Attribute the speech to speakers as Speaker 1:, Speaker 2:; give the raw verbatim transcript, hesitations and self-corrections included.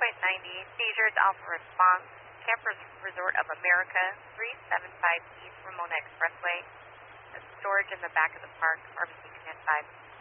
Speaker 1: point nine zero, seizures Alpha Response, Campers Resort of America, three seven five East Ramona Expressway. Storage in the back of the park, pharmacy command five.